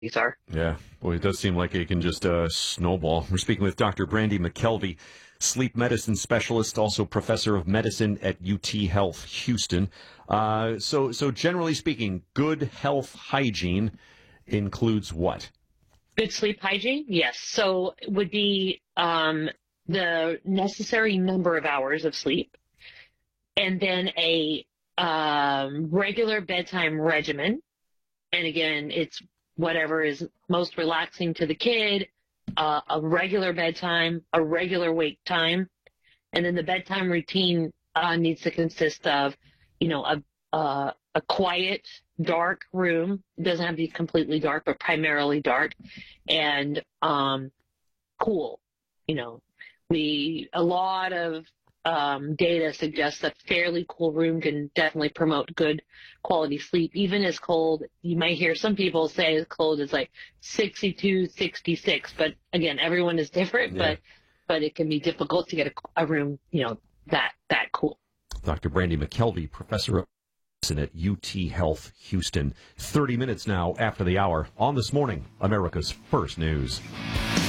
these are. Yeah, boy, it does seem like it can just snowball. We're speaking with Dr. Brandy McKelvey, sleep medicine specialist, also professor of medicine at UT Health Houston. So generally speaking, good health hygiene includes what? Good sleep hygiene? Yes. So it would be the necessary number of hours of sleep, and then a regular bedtime regimen. And again, it's whatever is most relaxing to the kid, a regular bedtime, a regular wake time. And then the bedtime routine needs to consist of, a quiet, dark room. It doesn't have to be completely dark, but primarily dark, and cool. A lot of data suggests that fairly cool room can definitely promote good quality sleep. Even as cold, you might hear some people say as cold as like 62, 66. But again, everyone is different, Yeah. but it can be difficult to get a room, that cool. Dr. Brandy McKelvey, professor of medicine at UT Health Houston. 30 minutes now after the hour on This Morning, America's First News.